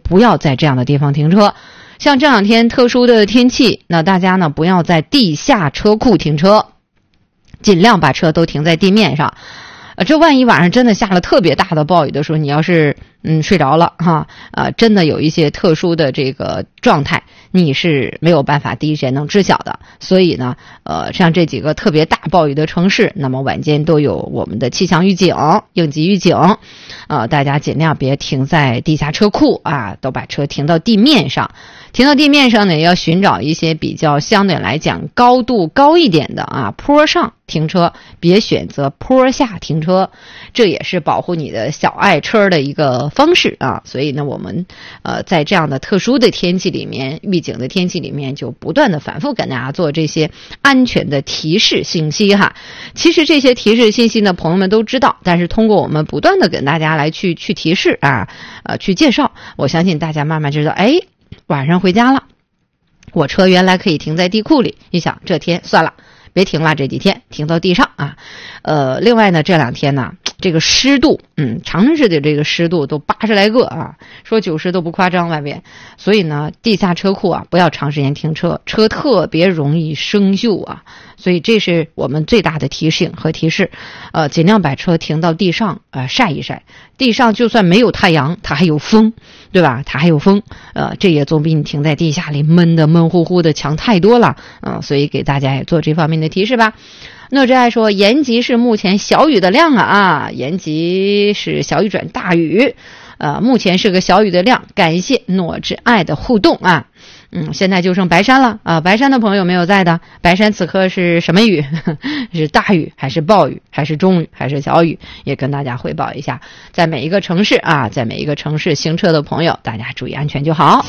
不要在这样的地方停车。像这两天特殊的天气，那大家呢不要在地下车库停车，尽量把车都停在地面上。这万一晚上真的下了特别大的暴雨的时候，你要是睡着了哈，真的有一些特殊的这个状态，你是没有办法第一时间能知晓的。所以呢，像这几个特别大暴雨的城市，那么晚间都有我们的气象预警、应急预警，大家尽量别停在地下车库啊，都把车停到地面上。停到地面上呢，也要寻找一些比较相对来讲高度高一点的坡上停车，别选择坡下停车，这也是保护你的小爱车的一个方式啊。所以呢，我们在这样的特殊的天气里面，预警的天气里面，就不断的反复跟大家做这些安全的提示信息哈。其实这些提示信息呢，朋友们都知道，但是通过我们不断的跟大家来去提示去介绍，我相信大家慢慢知道，晚上回家了，我车原来可以停在地库里，一想这天算了，别停了，这几天停到地上啊。另外呢，这两天呢，这个湿度，长春市的这个湿度都80来个啊，说90都不夸张外边。所以呢，地下车库不要长时间停车，车特别容易生锈啊。所以这是我们最大的提醒和提示，尽量把车停到地上晒一晒。地上就算没有太阳，它还有风，对吧？它还有风，这也总比你停在地下里闷乎乎的强太多了。所以给大家也做这方面的提示吧。诺之爱说，延吉是目前小雨的量延吉是小雨转大雨，目前是个小雨的量。感谢诺之爱的互动啊。现在就剩白山了啊！白山的朋友没有在的，白山此刻是什么雨？是大雨还是暴雨还是中雨还是小雨？也跟大家汇报一下。在每一个城市在每一个城市行车的朋友，大家注意安全就好。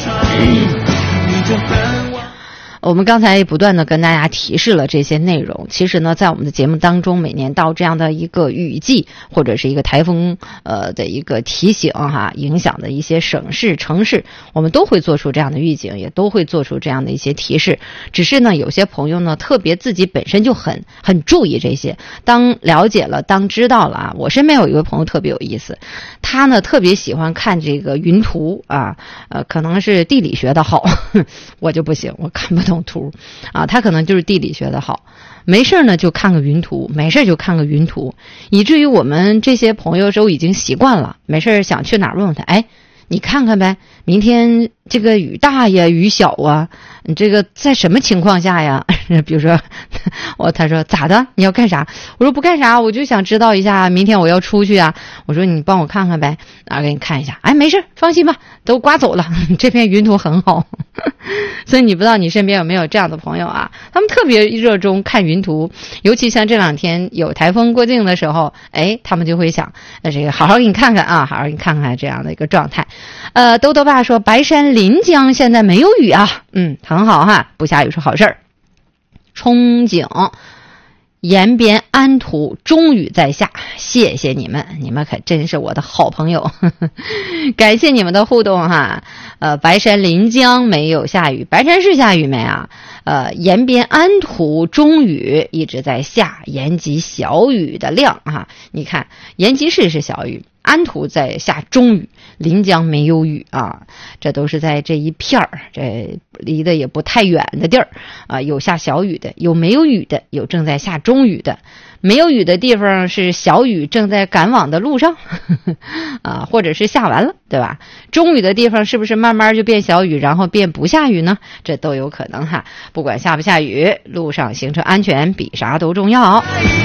我们刚才不断的跟大家提示了这些内容，其实呢，在我们的节目当中，每年到这样的一个雨季或者是一个台风的一个提醒影响的一些省市城市，我们都会做出这样的预警，也都会做出这样的一些提示。只是呢，有些朋友呢，特别自己本身就很注意这些，当了解了，当知道了我身边有一个朋友特别有意思，他呢特别喜欢看这个云图可能是地理学的好，我就不行，我看不懂图他可能就是地理学的好，没事呢就看个云图，没事就看个云图，以至于我们这些朋友都已经习惯了，没事想去哪儿问问他，你看看呗，明天这个雨大呀雨小啊，你这个在什么情况下呀？比如说他说咋的，你要干啥？我说不干啥，我就想知道一下明天我要出去我说你帮我看看呗，给你看一下。没事放心吧，都刮走了，这片云图很好。所以你不知道你身边有没有这样的朋友他们特别热衷看云图，尤其像这两天有台风过境的时候，他们就会想这个好好给你看看好好给你看看这样的一个状态。豆豆爸说，白山临江现在没有雨很好不下雨是好事儿。憧憬延边安图终于在下，谢谢你们，你们可真是我的好朋友。感谢你们的互动白山临江没有下雨，白山市下雨没延边安图中雨一直在下，延吉小雨的量你看延吉市是小雨，安图在下中雨，临江没有雨这都是在这一片儿，这离得也不太远的地儿有下小雨的，有没有雨的，有正在下中雨的。没有雨的地方是小雨正在赶往的路上或者是下完了，对吧？中雨的地方是不是慢慢就变小雨，然后变不下雨呢？这都有可能不管下不下雨，路上行车安全比啥都重要。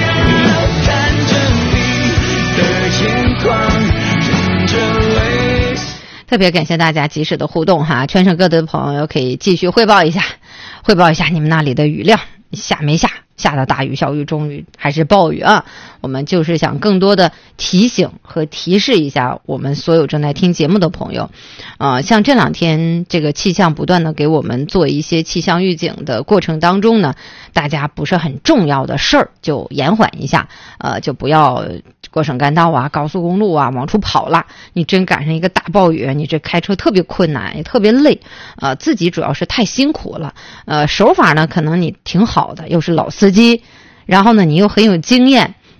特别感谢大家及时的互动全省各地的朋友可以继续汇报一下你们那里的雨量下没下，下的大雨、小雨、中雨还是暴雨我们就是想更多的提醒和提示一下我们所有正在听节目的朋友像这两天这个气象不断的给我们做一些气象预警的过程当中呢，大家不是很重要的事儿就延缓一下就不要过省干道高速公路往出跑了，你真赶上一个大暴雨，你这开车特别困难也特别累自己主要是太辛苦了手法呢可能你挺好的，又是老司机，然后呢你又很有经验，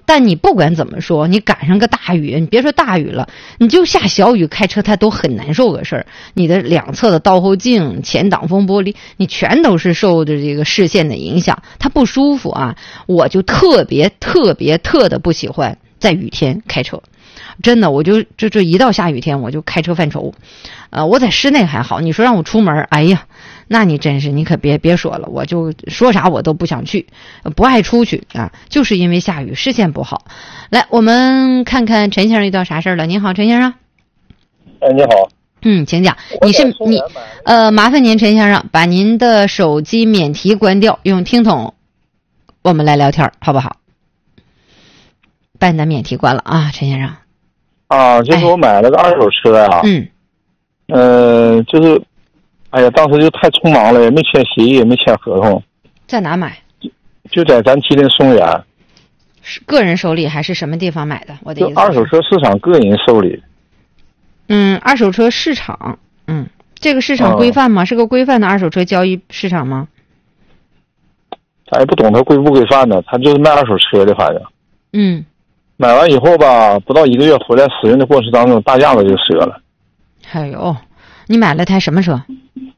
但你不管怎么说，你赶上个大雨，你别说大雨了，你就下小雨开车它都很难受个事儿。你的两侧的倒后镜、前挡风玻璃，你全都是受着这个视线的影响，它不舒服啊。我就特别的不喜欢在雨天开车。真的，我就这一到下雨天我就开车犯愁。我在室内还好，你说让我出门，哎呀，那你真是你可别说了，我就说啥我都不想去，不爱出去啊，就是因为下雨视线不好。来，我们看看陈先生遇到啥事儿了。您好，陈先生。 你好。 请讲。麻烦您陈先生把您的手机免提关掉，用听筒我们来聊天好不好？把你的免提关了啊，陈先生。 就是我买了个二手车呀。就是，哎呀，当时就太匆忙了，也没签协议，也没签合同。 在哪买？ 就在咱吉林松原。 是个人手里还是什么地方买的？我的意思。 就二手车市场个人手里。 二手车市场，这个市场规范吗？是个规范的二手车交易市场吗？ 咱也不懂它规不规范的，他就是卖二手车的，反正。买完以后吧，不到1个月回来使用的过程当中，大架子就折了。 哎呦，你买了台什么车？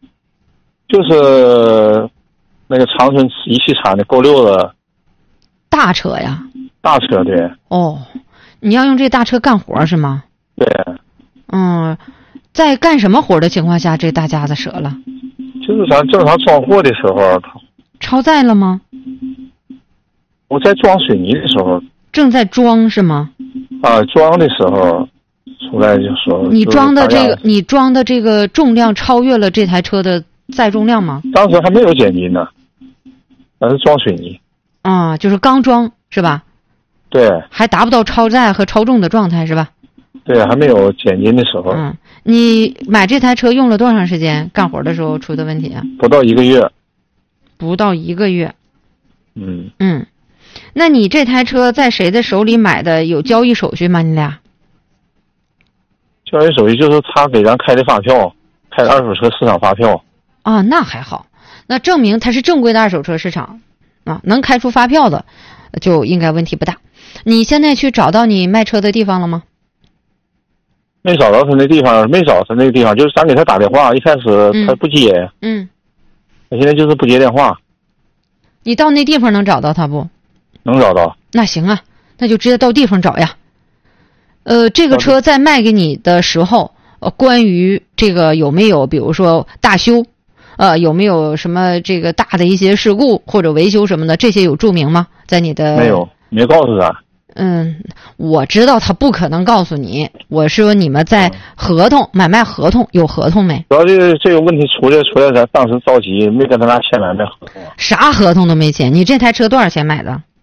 就是那个长春一汽产的Go6的。 大车呀？ 大车，对。 你要用这大车干活是吗？ 对。 在干什么活的情况下，这大架子折了？ 就是咱正常装货的时候。 超载了吗？ 我在装水泥的时候。 正在装是吗？ 装的时候出来就说。 你装的这个重量超越了这台车的载重量吗？ 当时还没有减斤呢，咱是装水泥。 就是刚装是吧？ 对。 还达不到超载和超重的状态是吧？ 对，还没有减斤的时候。 你买这台车用了多长时间？干活的时候出的问题啊？ 不到1个月。 不到1个月。那你这台车在谁的手里买的？有交易手续吗？你俩？ 交易手续就是他给咱开的发票，开的二手车市场发票。 那还好，那证明它是正规的二手车市场能开出发票的，就应该问题不大。你现在去找到你卖车的地方了吗？ 没找到他那地方，就是咱给他打电话，一开始他不接。他现在就是不接电话。 你到那地方能找到他不？ 能找到。 那行啊，那就直接到地方找呀。这个车在卖给你的时候，关于这个有没有比如说大修，有没有什么这个大的一些事故或者维修什么的，这些有注明吗？在你的。 没有，没告诉他。 我知道他不可能告诉你。我说你们在买卖合同有合同没？ 主要就是这个问题出来，咱当时着急，没跟他俩签买卖合同。 啥合同都没签？你这台车多少钱买的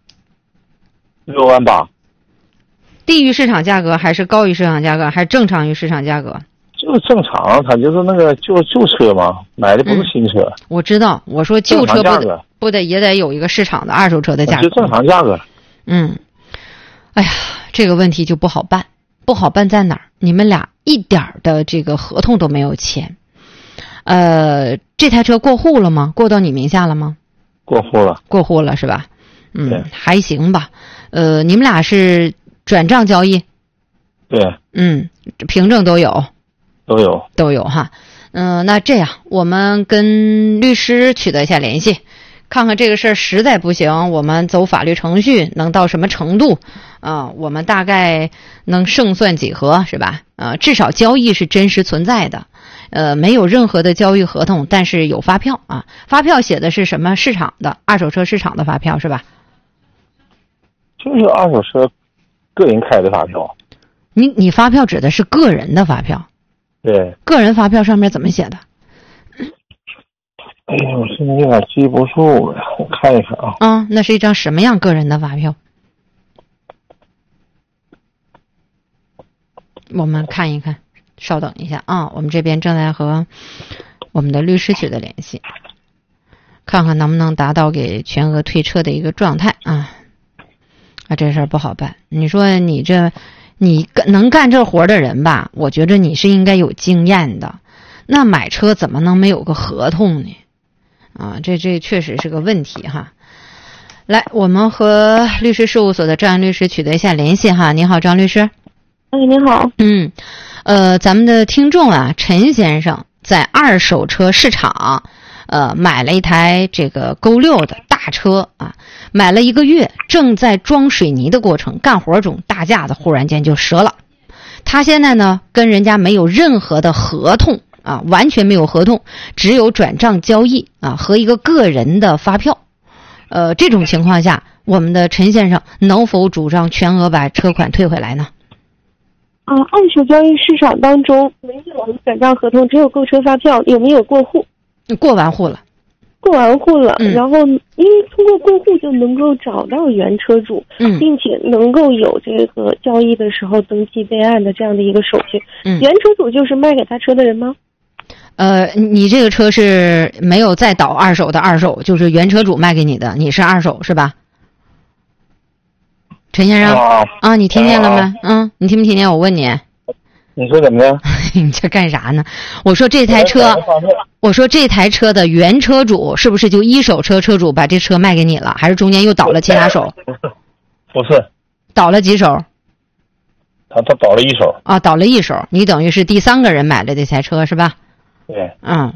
？6万8。 低于市场价格还是高于市场价格还是正常于市场价格？ 就是正常，他就是那个旧车嘛，买的不是新车。 我知道，我说旧车也得有一个市场的二手车的价格。 就正常价格。 哎呀，这个问题就不好办。不好办在哪儿？你们俩一点的这个合同都没有签。这台车过户了吗？过到你名下了吗？ 过户了是吧？还行吧。你们俩是转账交易？ 对。 凭证都有。 都有哈。那这样我们跟律师取得一下联系，看看这个事儿实在不行，我们走法律程序能到什么程度我们大概能胜算几何是吧？至少交易是真实存在的，没有任何的交易合同，但是有发票发票写的是什么市场的二手车市场的发票是吧？ 就是二手车个人开的发票。 你发票指的是个人的发票？ 对。 个人发票上面怎么写的？ 哎呀，我现在有点记不住了，我看一看啊。 那是一张什么样个人的发票？我们看一看，稍等一下我们这边正在和我们的律师取得联系，看看能不能达到给全额退车的一个状态这事儿不好办。你说你能干这活的人吧，我觉得你是应该有经验的。那买车怎么能没有个合同呢？这确实是个问题哈。 来，我们和律师事务所的张安律师取得一下联系哈。你好，张律师。 您好。 咱们的听众啊，陈先生在二手车市场，买了一台这个勾6的大车啊，买了1个月，正在装水泥的过程，干活中大架子忽然间就折了。他现在呢，跟人家没有任何的合同啊，完全没有合同，只有转账交易啊和一个个人的发票。这种情况下，我们的陈先生能否主张全额把车款退回来呢？ 二手交易市场当中没有转账合同，只有购车发票，有没有过户？ 过完户了。 过完户了，然后因为通过过户就能够找到原车主，并且能够有这个交易的时候登记备案的这样的一个手续。原车主就是卖给他车的人吗？ 你这个车是没有再倒二手的二手，就是原车主卖给你的，你是二手是吧？陈先生啊，你听见了吗？你听没听见我问你？ 你说怎么的？ 你这干啥呢？我说这台车的原车主是不是就一手车车主把这车卖给你了，还是中间又倒了其他手？ 不是。倒了几手？ 他倒了一手。 啊，倒了一手，你等于是第3个人买了这台车是吧？ 对。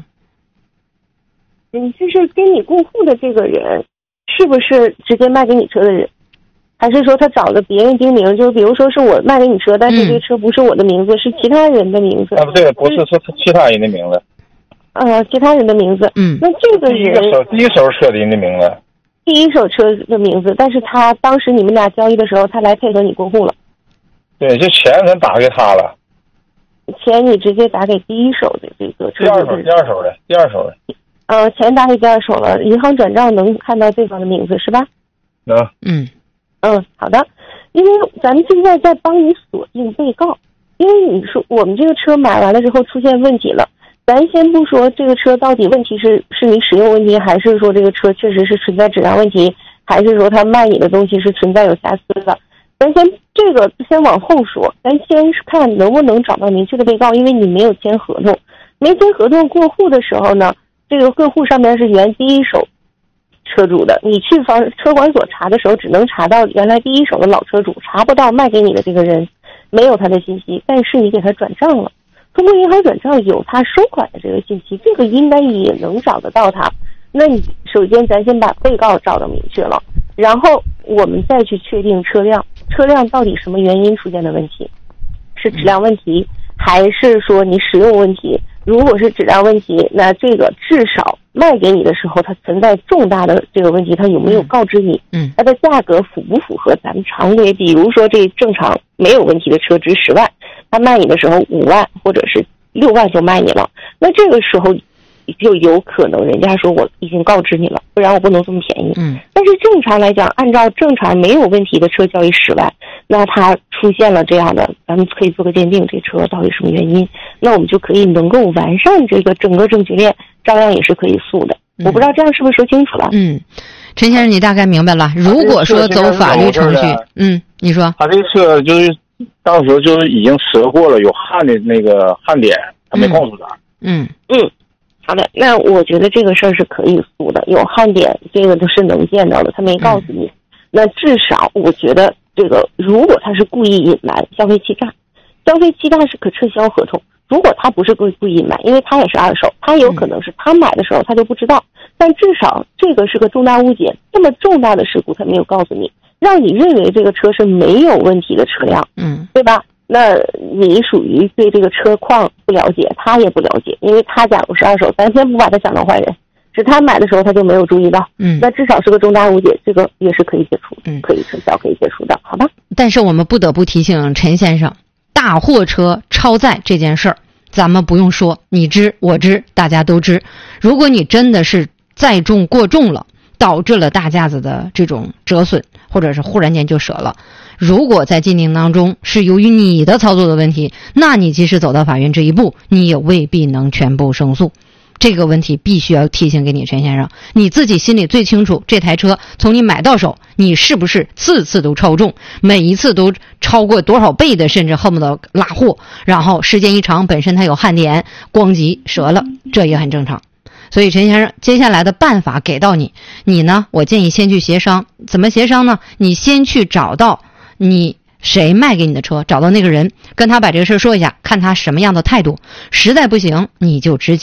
就是跟你过户的这个人，是不是直接卖给你车的人？还是说他找了别人订名，就比如说是我卖给你车，但是这车不是我的名字，是其他人的名字？ 不对，不是说其他人的名字。 其他人的名字。那这个人第一手车的人的名字。 第一手车的名字，但是他当时你们俩交易的时候，他来配合你过户了。 对，这钱咱打给他了。 钱你直接打给第一手的这个车主。 第二手的。 钱打给第二手了，银行转账能看到对方的名字是吧？ 能。 好的，因为咱们现在在帮你锁定被告，因为你说我们这个车买完了之后出现问题了，咱先不说这个车到底问题是你使用问题，还是说这个车确实是存在质量问题，还是说他卖你的东西是存在有瑕疵的，咱先往后说，咱先看能不能找到明确的被告，因为你没有签合同，没签合同过户的时候呢，这个过户上面是原第一手车主的，你去车管所查的时候，只能查到原来第一手的老车主，查不到卖给你的这个人，没有他的信息，但是你给他转账了，通过银行转账有他收款的这个信息，这个应该也能找得到他。那你首先咱先把被告找到明确了，然后我们再去确定车辆到底什么原因出现的问题，是质量问题还是说你使用问题？如果是质量问题，那这个至少卖给你的时候它存在重大的这个问题，它有没有告知你？它的价格符不符合咱们常规？比如说这正常没有问题的车值10万，他卖你的时候5万或者是6万就卖你了，那这个时候就有可能人家说我已经告知你了，不然我不能这么便宜。但是正常来讲，按照正常没有问题的车交易10万，那它出现了这样的，咱们可以做个鉴定，这车到底什么原因？那我们就可以能够完善这个整个证据链，照样也是可以诉的。我不知道这样是不是说清楚了？ 陈先生，你大概明白了。如果说走法律程序，你说他这个车就是当时就是已经折过了有焊的那个焊点，他没告诉他。 好的，那我觉得这个事儿是可以诉的，有焊点这个都是能见到的，他没告诉你，那至少我觉得这个如果他是故意隐瞒消费欺诈是可撤销合同。如果他不是故意隐瞒，因为他也是二手，他有可能是他买的时候他就不知道，但至少这个是个重大误解，这么重大的事故他没有告诉你，让你认为这个车是没有问题的车辆，对吧？那你属于对这个车况不了解，他也不了解，因为他假如是二手，咱先不把他想当坏人，是他买的时候他就没有注意到，那至少是个重大误解，这个也是可以解除，可以撤销，可以解除的，好吧？ 但是我们不得不提醒陈先生，大货车超载这件事儿，咱们不用说，你知我知，大家都知。如果你真的是载重过重了，导致了大架子的这种折损，或者是忽然间就折了，如果在鉴定当中是由于你的操作的问题，那你即使走到法院这一步，你也未必能全部胜诉。这个问题必须要提醒给你，陈先生，你自己心里最清楚，这台车从你买到手，你是不是次次都超重，每一次都超过多少倍的，甚至恨不得拉货，然后时间一长，本身它有焊点，咣叽折了，这也很正常。 所以陈先生，接下来的办法给到你，你呢，我建议先去协商。怎么协商呢？你先去找到你谁卖给你的车，找到那个人，跟他把这个事说一下，看他什么样的态度。实在不行，你就直接